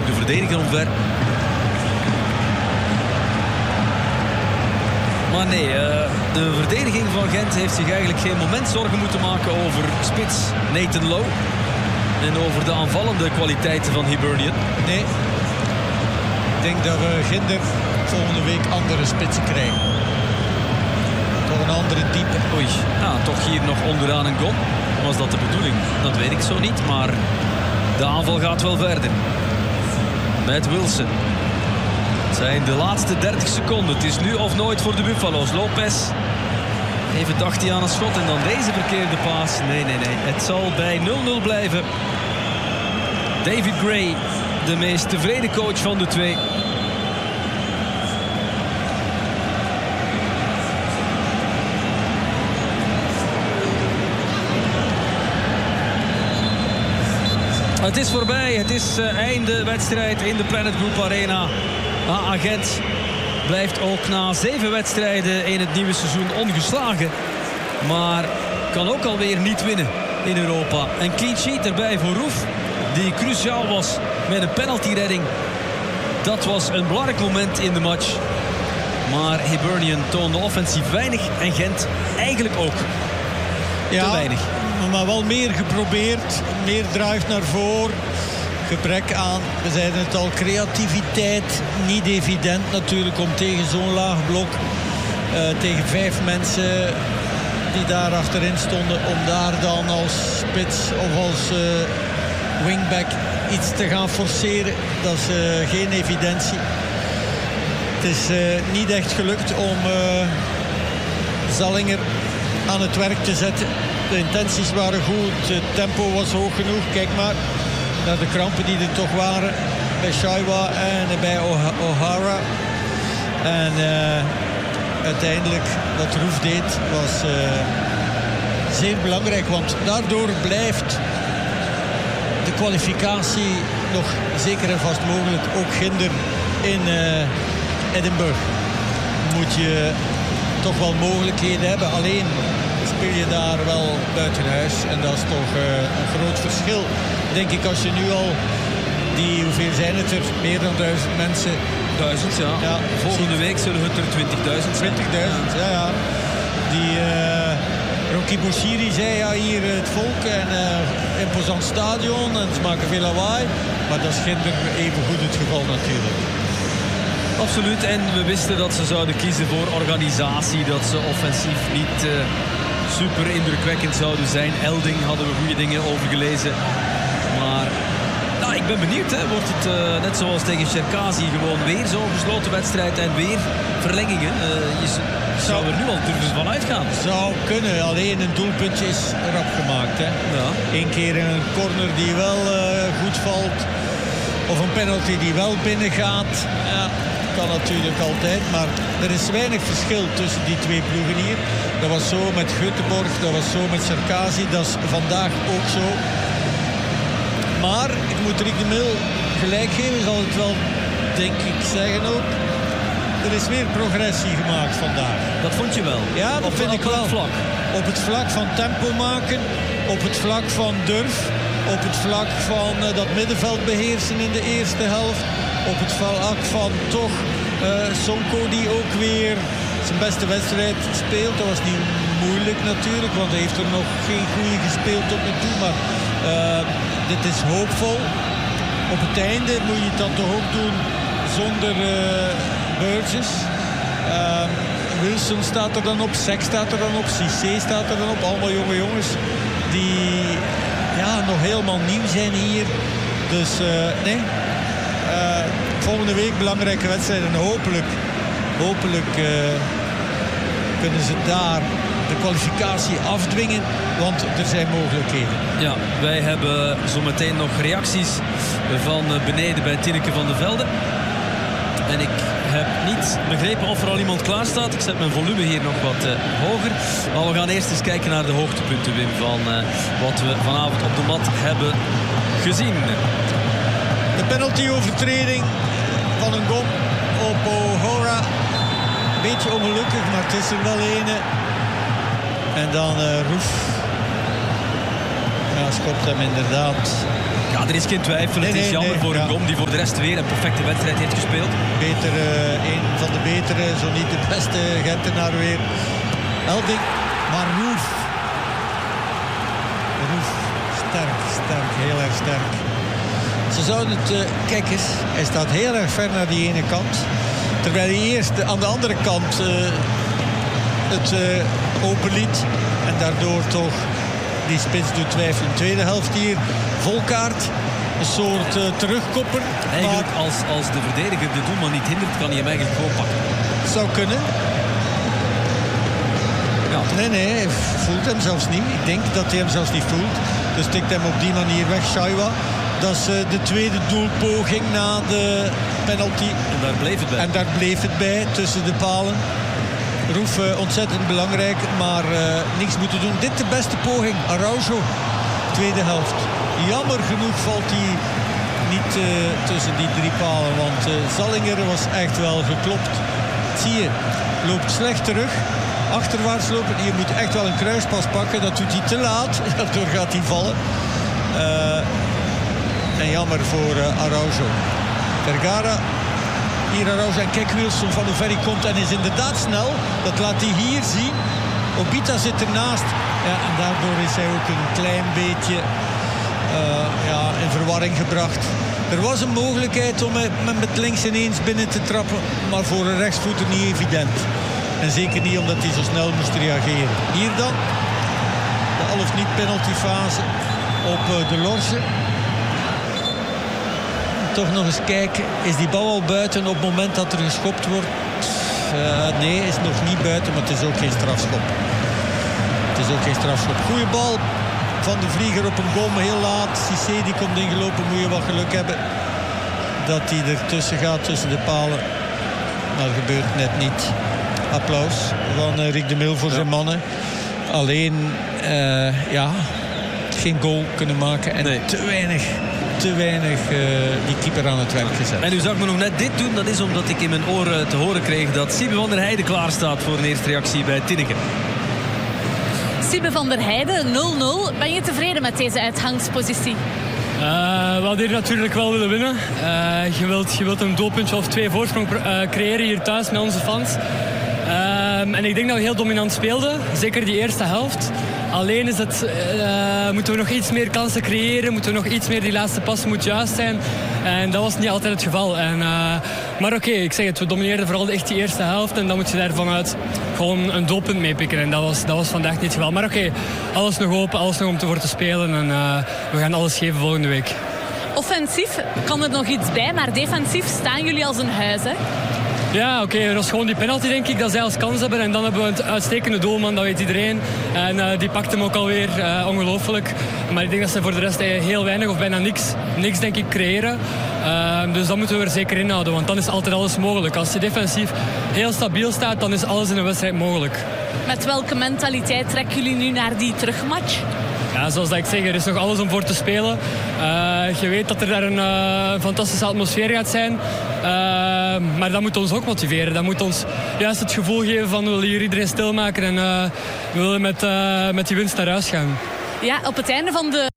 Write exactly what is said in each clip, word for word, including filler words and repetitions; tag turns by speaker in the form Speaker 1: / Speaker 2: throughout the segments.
Speaker 1: de verdediger omver. Maar nee, uh, de verdediging van Gent heeft zich eigenlijk geen moment zorgen moeten maken over spits Nathan Lowe. En over de aanvallende kwaliteiten van Hibernian.
Speaker 2: Nee. Ik denk dat we Ginder volgende week andere spitsen krijgen. Toch een andere type.
Speaker 1: Oei, ja, toch hier nog onderaan een goal. Was dat de bedoeling? Dat weet ik zo niet, maar de aanval gaat wel verder. Met Wilson. Het zijn de laatste dertig seconden. Het is nu of nooit voor de Buffalo's. Lopez. Even dacht hij aan een schot en dan deze verkeerde paas. Nee, nee, nee. Het zal bij nul nul blijven. David Gray, de meest tevreden coach van de twee. Het is voorbij. Het is uh, einde wedstrijd in de Planet Group Arena. Ah, Gent blijft ook na zeven wedstrijden in het nieuwe seizoen ongeslagen. Maar kan ook alweer niet winnen in Europa. Een clean sheet erbij voor Roef, die cruciaal was met een penaltyredding. Dat was een belangrijk moment in de match. Maar Hibernian toonde offensief weinig en Gent eigenlijk ook
Speaker 2: ja,
Speaker 1: te weinig.
Speaker 2: Maar wel meer geprobeerd, meer drive naar voren. Gebrek aan, we zeiden het al, creativiteit. Niet evident natuurlijk om tegen zo'n laag blok, uh, tegen vijf mensen die daar achterin stonden, om daar dan als spits of als uh, wingback iets te gaan forceren. Dat is uh, geen evidentie. Het is uh, niet echt gelukt om uh, Zallinger aan het werk te zetten. De intenties waren goed, het tempo was hoog genoeg. Kijk maar naar de krampen die er toch waren bij Shaiwa en bij O'Hara. En uh, uiteindelijk wat Roef deed was uh, zeer belangrijk, want daardoor blijft de kwalificatie nog zeker en vast mogelijk. Ook Ginder in uh, Edinburgh moet je toch wel mogelijkheden hebben. Alleen speel je daar wel buiten huis en dat is toch uh, een groot verschil. Denk ik, als je nu al die, hoeveel zijn het er? Meer dan duizend mensen.
Speaker 1: Duizend, ja. ja. Volgende week zullen het er twintigduizend zijn.
Speaker 2: twintigduizend, ja, ja. Die uh, Rocky Bouchiri zei ja, hier het volk en uh, imposant stadion en ze maken veel lawaai. Maar dat is Ginder even goed het geval natuurlijk.
Speaker 1: Absoluut, en we wisten dat ze zouden kiezen voor organisatie, dat ze offensief niet uh, super indrukwekkend zouden zijn. Elding hadden we goede dingen over gelezen. Maar nou, ik ben benieuwd, hè. Wordt het uh, net zoals tegen Cherkazi gewoon weer zo'n gesloten wedstrijd en weer verlengingen? Uh, je zou er nu al durven van uitgaan.
Speaker 2: Zou kunnen, alleen een doelpuntje is rap gemaakt. Hè.
Speaker 1: Ja.
Speaker 2: Eén keer een corner die wel uh, goed valt. Of een penalty die wel binnen gaat. Ja, kan natuurlijk altijd. Maar er is weinig verschil tussen die twee ploegen hier. Dat was zo met Göteborg, dat was zo met Cherkazi. Dat is vandaag ook zo. Maar ik moet Rick de Mil gelijk geven, zal het wel, denk ik, zeggen ook. Er is weer progressie gemaakt vandaag.
Speaker 1: Dat vond je wel?
Speaker 2: Ja, dat
Speaker 1: op,
Speaker 2: vind
Speaker 1: op
Speaker 2: ik wel.
Speaker 1: Vlak.
Speaker 2: Op het vlak van tempo maken, op het vlak van durf, op het vlak van uh, dat middenveld beheersen in de eerste helft, op het vlak van toch uh, Sonko die ook weer zijn beste wedstrijd speelt. Dat was niet moeilijk natuurlijk, want hij heeft er nog geen goede gespeeld tot nu toe, maar uh, dit is hoopvol. Op het einde moet je het dan toch ook doen zonder uh, Burgess. Uh, Wilson staat er dan op, Sek staat er dan op, Cissé staat er dan op. Allemaal jonge jongens die ja, nog helemaal nieuw zijn hier. Dus uh, nee, uh, volgende week belangrijke wedstrijd en hopelijk, hopelijk uh, kunnen ze daar de kwalificatie afdwingen, want er zijn mogelijkheden.
Speaker 1: Ja, wij hebben zometeen nog reacties van beneden bij Tineke van de Velde. En ik heb niet begrepen of er al iemand klaar staat. Ik zet mijn volume hier nog wat uh, hoger. Maar we gaan eerst eens kijken naar de hoogtepunten, Wim, van uh, wat we vanavond op de mat hebben gezien.
Speaker 2: De penalty-overtreding van een gom op O'Hara. Beetje ongelukkig, maar het is er wel ene. En dan uh, Roef. Ja, schopt hem inderdaad
Speaker 1: Ja, er is geen twijfel.
Speaker 2: Nee,
Speaker 1: het is
Speaker 2: nee,
Speaker 1: jammer
Speaker 2: nee,
Speaker 1: voor
Speaker 2: ja.
Speaker 1: een Gom die voor de rest weer een perfecte wedstrijd heeft gespeeld.
Speaker 2: Beter, uh, een van de betere, zo niet de beste Gentenaar weer. Helding, maar Roef. Roef, sterk, sterk, heel erg sterk. Ze zouden het, uh, kijk eens, hij staat heel erg ver naar die ene kant. Terwijl hij eerst aan de andere kant uh, het uh, open liet. En daardoor toch die spits doet twijfelen. Tweede helft hier, Volkaart. Een soort uh, terugkopper.
Speaker 1: Eigenlijk als, als de verdediger de doelman niet hindert, kan hij hem eigenlijk gewoon pakken.
Speaker 2: Zou kunnen.
Speaker 1: Ja,
Speaker 2: nee, nee, hij voelt hem zelfs niet. Ik denk dat hij hem zelfs niet voelt. Dus tikt hem op die manier weg, Shaiwa. Dat is uh, de tweede doelpoging na de penalty.
Speaker 1: En daar bleef het bij.
Speaker 2: En daar bleef het bij, tussen de palen. Roef uh, ontzettend belangrijk, maar uh, niks moeten doen. Dit de beste poging. Araujo, tweede helft. Jammer genoeg valt hij niet uh, tussen die drie palen. Want uh, Zallinger was echt wel geklopt. Zie je, loopt slecht terug. Achterwaarts lopen. Je moet echt wel een kruispas pakken. Dat doet hij te laat. Daardoor gaat hij vallen. Uh, en jammer voor uh, Araujo. Vergara. Hier Araujo. En kijk Wilson van hoe ver hij komt. En is inderdaad snel. Dat laat hij hier zien. Obita zit ernaast. Ja, en daardoor is hij ook een klein beetje uh, ja, in verwarring gebracht. Er was een mogelijkheid om hem met links ineens binnen te trappen. Maar voor een rechtsvoeter niet evident. En zeker niet omdat hij zo snel moest reageren. Hier dan. De al of niet penaltyfase op uh, de Lorge. Toch nog eens kijken. Is die bal al buiten op het moment dat er geschopt wordt? Uh, nee, is nog niet buiten, maar het is ook geen strafschop. Het is ook geen strafschop. Goeie bal van de Vlieger op een Gom, heel laat. Cissé die komt ingelopen, moet je wat geluk hebben. Dat hij ertussen gaat, tussen de palen. Maar dat gebeurt net niet. Applaus van uh, Rick de Mil voor ja. zijn mannen. Alleen, uh, ja, geen goal kunnen maken. En nee. te weinig, te weinig uh, die keeper aan het werk gezet.
Speaker 1: En u zag me nog net dit doen. Dat is omdat ik in mijn oren te horen kreeg dat Siebe van der Heijden klaar staat voor een eerste reactie bij Tinneke.
Speaker 3: Siebe van der Heijden, nul nul. Ben je tevreden met deze uitgangspositie?
Speaker 4: Uh, we hadden hier natuurlijk wel willen winnen. Uh, je, wilt, je wilt een doelpuntje of twee voorsprong uh, creëren hier thuis met onze fans. Uh, en ik denk dat we heel dominant speelden. Zeker die eerste helft. Alleen is het, uh, moeten we nog iets meer kansen creëren. Moeten we nog iets meer, die laatste pas moet juist zijn. En dat was niet altijd het geval. En, uh, maar oké, okay, ik zeg het, we domineerden vooral echt die eerste helft. En dan moet je daarvan uit gewoon een doelpunt meepikken. En dat was, dat was vandaag niet het geval. Maar oké, okay, alles nog open, alles nog om te voor te spelen. En uh, we gaan alles geven volgende week.
Speaker 3: Offensief kan er nog iets bij, maar defensief staan jullie als een huis, hè?
Speaker 4: Ja, oké, okay, dat is gewoon die penalty, denk ik, dat zij als kans hebben. En dan hebben we een uitstekende doelman, dat weet iedereen. En uh, die pakt hem ook alweer, uh, ongelooflijk. Maar ik denk dat ze voor de rest heel weinig of bijna niks, niks denk ik, creëren. Uh, dus dat moeten we er zeker in houden, want dan is altijd alles mogelijk. Als je defensief heel stabiel staat, dan is alles in een wedstrijd mogelijk.
Speaker 3: Met welke mentaliteit trekken jullie nu naar die terugmatch?
Speaker 4: Ja, zoals dat ik zeg, er is nog alles om voor te spelen. Uh, je weet dat er daar een uh, fantastische atmosfeer gaat zijn. Uh, maar dat moet ons ook motiveren. Dat moet ons juist het gevoel geven van we willen hier iedereen stilmaken en uh, we willen met, uh, met die winst naar huis gaan.
Speaker 3: Ja, op het einde van de...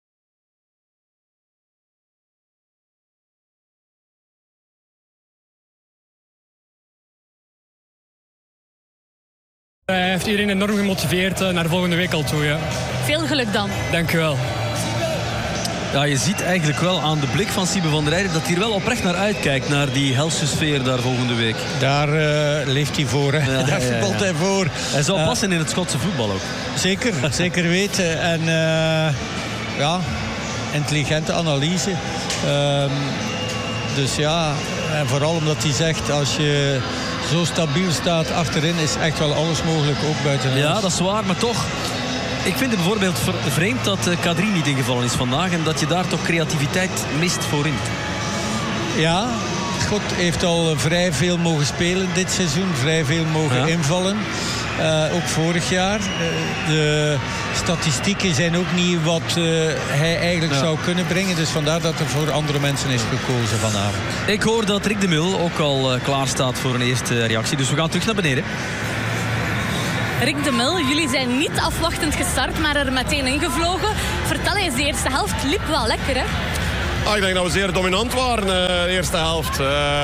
Speaker 4: Hij heeft iedereen enorm gemotiveerd uh, naar de volgende week al toe. Ja.
Speaker 3: Veel geluk dan.
Speaker 4: Dank u wel.
Speaker 1: Ja, je ziet eigenlijk wel aan de blik van Siebe van der Heijden dat hij er wel oprecht naar uitkijkt, naar die helse sfeer daar volgende week.
Speaker 2: Daar uh, leeft hij voor, hè. Ja, daar voetbalt ja, ja. hij voor.
Speaker 1: Hij zou passen uh, in het Schotse voetbal ook.
Speaker 2: Zeker, zeker weten. En uh, ja, intelligente analyse. Uh, dus ja, en vooral omdat hij zegt, als je zo stabiel staat achterin, is echt wel alles mogelijk, ook buiten.
Speaker 1: Ja, dat is waar, maar toch... Ik vind het bijvoorbeeld vreemd dat K drie niet ingevallen is vandaag en dat je daar toch creativiteit mist voorin.
Speaker 2: Ja, God heeft al vrij veel mogen spelen dit seizoen, vrij veel mogen ja. invallen. Uh, ook vorig jaar. Uh, de statistieken zijn ook niet wat uh, hij eigenlijk ja. zou kunnen brengen. Dus vandaar dat er voor andere mensen is gekozen vanavond.
Speaker 1: Ik hoor dat Rick de Mil ook al uh, klaar staat voor een eerste reactie. Dus we gaan terug naar beneden.
Speaker 3: Rick de Mil, jullie zijn niet afwachtend gestart, maar er meteen ingevlogen. Vertel eens, de eerste helft liep wel lekker, hè?
Speaker 5: Ah, ik denk dat we zeer dominant waren uh, de eerste helft. Uh,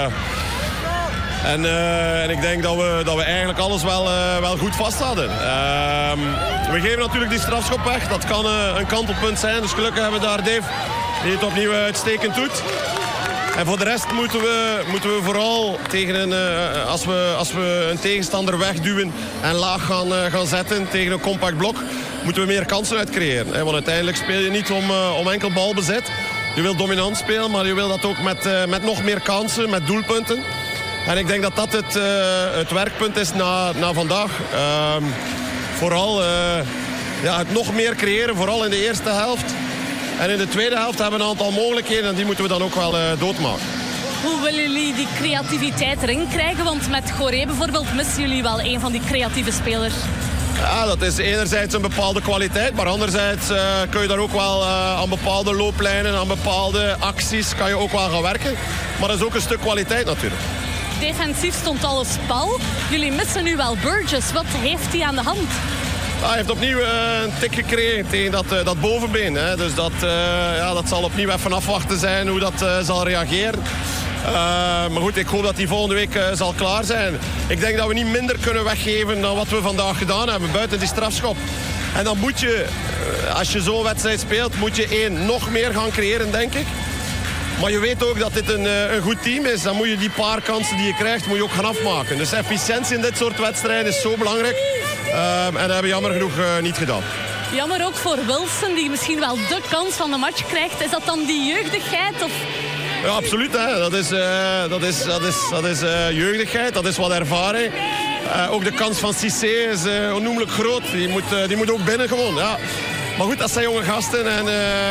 Speaker 5: en, uh, en ik denk dat we, dat we eigenlijk alles wel, uh, wel goed vast hadden. Uh, we geven natuurlijk die strafschop weg. Dat kan uh, een kantelpunt zijn. Dus gelukkig hebben we daar Dave die het opnieuw uitstekend doet. En voor de rest moeten we, moeten we vooral tegen een, uh, als, we, als we een tegenstander wegduwen en laag gaan, uh, gaan zetten tegen een compact blok, moeten we meer kansen uitcreëren. Hè? Want uiteindelijk speel je niet om, uh, om enkel balbezit. Je wil dominant spelen, maar je wil dat ook met, uh, met nog meer kansen, met doelpunten. En ik denk dat dat het, uh, het werkpunt is na, na vandaag. Uh, vooral uh, ja, het nog meer creëren, vooral in de eerste helft. En in de tweede helft hebben we een aantal mogelijkheden en die moeten we dan ook wel uh, doodmaken.
Speaker 3: Hoe willen jullie die creativiteit erin krijgen? Want met Goré bijvoorbeeld missen jullie wel een van die creatieve spelers.
Speaker 5: Ja, dat is enerzijds een bepaalde kwaliteit, maar anderzijds uh, kun je daar ook wel uh, aan bepaalde looplijnen, aan bepaalde acties kan je ook wel gaan werken. Maar dat is ook een stuk kwaliteit natuurlijk.
Speaker 3: Defensief stond alles pal. Jullie missen nu wel Burgess. Wat heeft hij aan de hand?
Speaker 5: Hij heeft opnieuw uh, een tik gekregen tegen dat, uh, dat bovenbeen. Hè. Dus dat, uh, ja, dat zal opnieuw even afwachten zijn hoe dat uh, zal reageren. Uh, maar goed, ik hoop dat hij volgende week uh, zal klaar zijn. Ik denk dat we niet minder kunnen weggeven dan wat we vandaag gedaan hebben, buiten die strafschop. En dan moet je, uh, als je zo'n wedstrijd speelt, moet je één, nog meer gaan creëren, denk ik. Maar je weet ook dat dit een, uh, een goed team is. Dan moet je die paar kansen die je krijgt, moet je ook gaan afmaken. Dus efficiëntie in dit soort wedstrijden is zo belangrijk. Uh, en dat hebben we jammer genoeg uh, niet gedaan.
Speaker 3: Jammer ook voor Wilson, die misschien wel de kans van de match krijgt. Is dat dan die jeugdigheid? Of...
Speaker 5: Ja, absoluut. Hè. Dat is, uh, dat is, dat is, dat is uh, jeugdigheid, dat is wat ervaring. Uh, ook de kans van Cissé is uh, onnoemelijk groot. Die moet, uh, die moet ook binnen gewoon. Ja. Maar goed, dat zijn jonge gasten. En,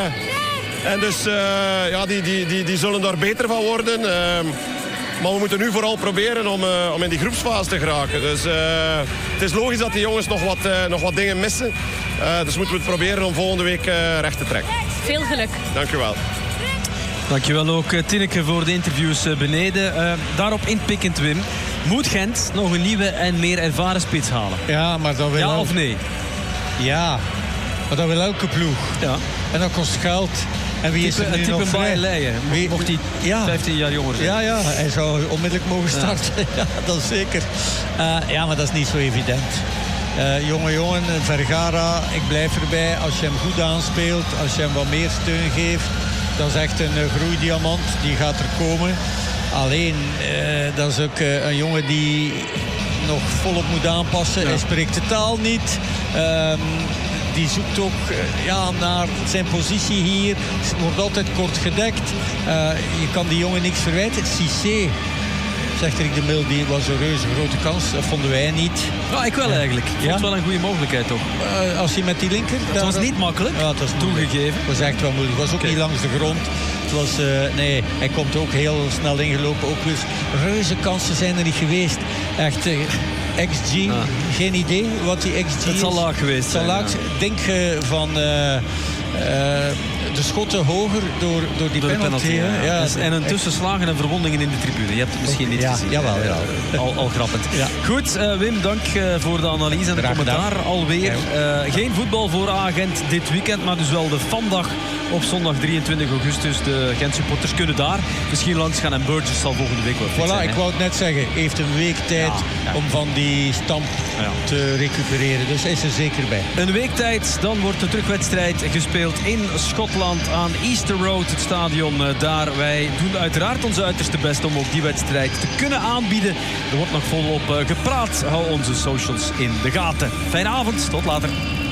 Speaker 5: uh, en dus uh, ja, die, die, die, die zullen daar beter van worden. Uh, Maar we moeten nu vooral proberen om, uh, om in die groepsfase te geraken. Dus uh, het is logisch dat die jongens nog wat, uh, nog wat dingen missen. Uh, dus moeten we het proberen om volgende week uh, recht te trekken.
Speaker 3: Veel geluk.
Speaker 5: Dank u wel.
Speaker 1: Dankjewel ook Tineke voor de interviews beneden. Uh, daarop inpikkend, Wim. Moet Gent nog een nieuwe en meer ervaren spits halen?
Speaker 2: Ja, maar dat wil
Speaker 1: Ja
Speaker 2: el-
Speaker 1: of nee?
Speaker 2: Ja, maar dat wil elke ploeg.
Speaker 1: Ja.
Speaker 2: En dat kost geld. En wie is er
Speaker 1: Type,
Speaker 2: nu
Speaker 1: type
Speaker 2: nog vrij?
Speaker 1: Bayer Leijen.
Speaker 2: Wie-
Speaker 1: Mocht hij
Speaker 2: Ja.
Speaker 1: vijftien jaar jonger zijn.
Speaker 2: Ja, ja, hij zou onmiddellijk mogen starten. Ja, ja dat is zeker. Uh, ja, maar dat is niet zo evident. Uh, jonge jongen, Vergara, ik blijf erbij. Als je hem goed aanspeelt, als je hem wat meer steun geeft, dat is echt een uh, groeidiamant. Die gaat er komen. Alleen, uh, dat is ook uh, een jongen die nog volop moet aanpassen.
Speaker 1: Ja.
Speaker 2: Hij spreekt de taal niet. Um, Die zoekt ook uh, ja, naar zijn positie hier. Het wordt altijd kort gedekt. Uh, je kan die jongen niks verwijten. Cissé, zegt Rick de Mil, die was een reuze grote kans. Dat vonden wij niet.
Speaker 1: Ja, ik wel eigenlijk. Ik vond
Speaker 2: Ja?
Speaker 1: het wel een goede mogelijkheid toch.
Speaker 2: Uh, als hij met die linker...
Speaker 1: Het was niet makkelijk,
Speaker 2: Ja, het was moeilijk.
Speaker 1: toegegeven.
Speaker 2: Het was echt wel moeilijk. Het was ook
Speaker 1: Okay.
Speaker 2: niet langs de grond. Het was, uh, nee, hij komt ook heel snel ingelopen. Ook weer reuze kansen zijn er niet geweest. Echt... Uh, X G,
Speaker 1: Ah.
Speaker 2: geen idee wat die X G
Speaker 1: Het
Speaker 2: is.
Speaker 1: zal laag geweest
Speaker 2: Het zal
Speaker 1: zijn,
Speaker 2: laag
Speaker 1: ja.
Speaker 2: zijn. Denk uh, van uh, uh, de schotten hoger door, door die
Speaker 1: Door de
Speaker 2: penalty.
Speaker 1: penalty,
Speaker 2: hè.
Speaker 1: ja.
Speaker 2: Ja,
Speaker 1: Dus- en intussen slagen en verwondingen in de tribune. Je hebt het misschien niet
Speaker 2: Ja,
Speaker 1: gezien.
Speaker 2: jawel,
Speaker 1: Eh,
Speaker 2: jawel.
Speaker 1: Al, al grappend.
Speaker 2: Ja.
Speaker 1: Goed, uh, Wim, dank uh, voor de analyse en de
Speaker 2: Graag
Speaker 1: commentaar
Speaker 2: gedaan.
Speaker 1: alweer.
Speaker 2: Ja.
Speaker 1: Uh, geen voetbal voor Agent dit weekend, maar dus wel de Vandag op zondag drieëntwintig augustus. De Gent-supporters kunnen daar misschien langs gaan en Burgess zal volgende week wel fit
Speaker 2: Voilà,
Speaker 1: zijn.
Speaker 2: ik
Speaker 1: hè.
Speaker 2: wou het net zeggen. Heeft een week tijd
Speaker 1: Ja, ja.
Speaker 2: om van die stamp
Speaker 1: Ja.
Speaker 2: te recupereren. Dus hij is er zeker bij.
Speaker 1: Een week tijd, dan wordt de terugwedstrijd gespeeld in Schotland aan Easter Road, het stadion uh, daar. Wij doen uiteraard onze uiterste best om ook die wedstrijd te kunnen aanbieden. Er wordt nog volop uh, gepraat. Hou onze socials in de gaten. Fijne avond, tot later.